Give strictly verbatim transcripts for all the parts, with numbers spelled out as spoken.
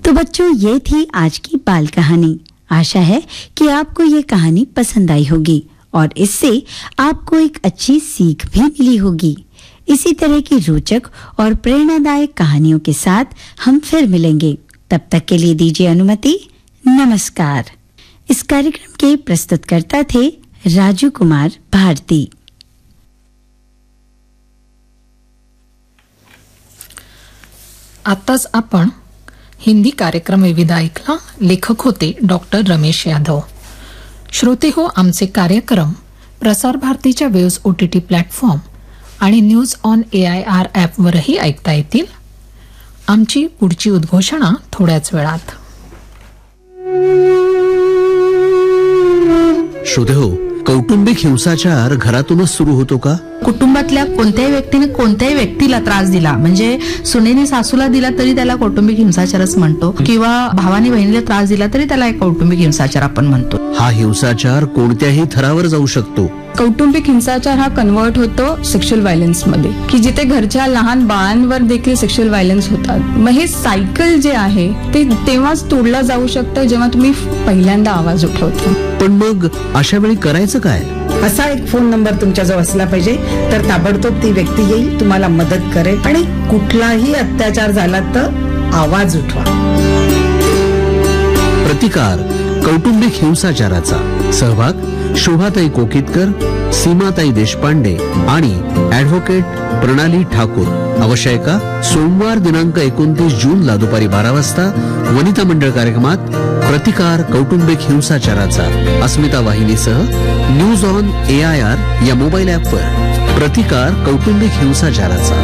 तो बच्चों, ये थी आज की बाल कहानी। आशा है कि आपको ये कहानी पसंद आई होगी और इससे आपको एक अच्छी सीख भी मिली होगी। इसी तरह की रोचक और प्रेरणादायक कहानियों के साथ हम फिर मिलेंगे। तब तक के लिए दीजिए अनुमति। नमस्कार। इस कार्यक्रम के प्रस्तुतकर्ता थे राजू कुमार भारती। आताच आपण हिंदी कार्यक्रम विविध ऐकला. लेखक होते डॉक्टर रमेश यादव. श्रोते हो, आमचे कार्यक्रम प्रसार भारतीच्या वेव्ज ओटीटी प्लॅटफॉर्म आणि news on A I R ॲपवरही ऐकता येतील. आमची पुढची उद्घोषणा थोड्याच वेळात. श्रोते हो, कौटुंबिक हिंसाचार घरातूनच सुरू होतो का? कुटुंबातल्या कोणत्याही व्यक्तीने कोणत्याही व्यक्तीला त्रास दिला, म्हणजे सुनेने सासूला दिला तरी त्याला कौटुंबिक हिंसाचारच म्हणतो, किंवा भावाने बहिणीला त्रास दिला तरी त्याला एक कौटुंबिक हिंसाचार आपण म्हणतो. हा हिंसाचार कोणत्याही थरावर जाऊ शकतो. कौटुंबिक हिंसाचार हा कन्वर्ट होतो सेक्शुअल व्हायलन्स मध्ये, की जिथे घरच्या लहान बाळांवर देखील सेक्शुअल व्हायलन्स होतात. मग हे सायकल जे आहे ते तेव्हाच तोडलं जाऊ शकतं जेव्हा तुम्ही पहिल्यांदा आवाज उठवता. पण मग अशा वेळी करायचं काय? असा एक फोन नंबर तुमच्याजवळ असला पाहिजे, तर ताबडतोब ती व्यक्ती येईल, तुम्हाला मदत करेल आणि कुठलाही अत्याचार झाला तर आवाज उठवा. प्रतिकार कौटुंबिक हिंसाचाराचा. सहभाग शोभाताई कोकितकर, सीमाताई देशपांडे आणि ॲडव्होकेट प्रणाली ठाकूर. आवश्यका सोमवार दिनांक एकोणतीस जूनला दुपारी बारा वाजता वनिता मंडळ कार्यक्रमात प्रतिकार कौटुंबिक हिंसाचाराचा अस्मिता वाहिनीसह news on A I R या मोबाईल ॲपवर. प्रतिकार कौटुंबिक हिंसाचाराचा.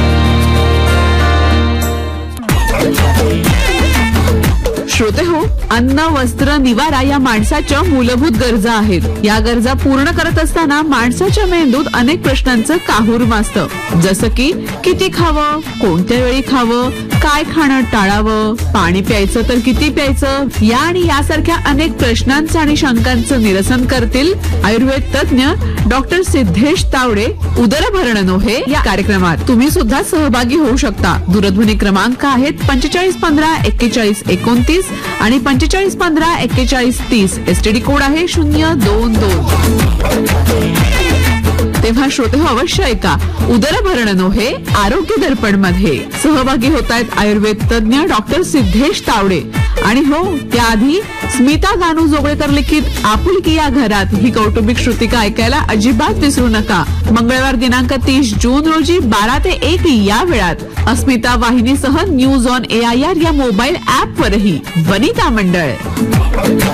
श्रोते हो, अन्न, वस्त्र, निवारा या माणसाच्या मूलभूत गरजा आहेत. या गरजा पूर्ण करत असताना माणसाच्या मेंदूत अनेक प्रश्नांचं काहूर माजतं. जसं की किती खावं, कोणत्या वेळी खावं, काय खाणं टाळावं, पाणी प्यायचं तर किती प्यायचं, या आणि यासारख्या अनेक प्रश्नांचं आणि शंकांचं निरसन करतील आयुर्वेद तज्ञ डॉक्टर सिद्धेश तावडे उदरभरण नोहे या कार्यक्रमात. तुम्ही सुद्धा सहभागी होऊ शकता. दूरध्वनी क्रमांक आहेत पंचेचाळीस पंधरा एक्केचाळीस एकोणतीस आणि पंचेचाळीस पंधरा एक्केचाळीस तीस. एसटीडी कोड आहे शून्य दोन दोन. तेव्हा श्रोते हो, अवश्य ऐका उदरभरण नोहे आरोग्य दर्पण मध्ये. सहभागी होत आहेत आयुर्वेद तज्ञ डॉक्टर सिद्धेश तावडे. आणि हो, त्याआधी स्मिता गानू जोगळेकर लिखित आपुलकी या घरात ही कौटुंबिक श्रुतिका ऐकायला अजिबात विसरू नका. मंगळवार दिनांक तीस जून रोजी बारा ते एक या वेळात अस्मिता वाहिनीसह news on A I R या मोबाईल ॲपवरही. वनिता मंडळ.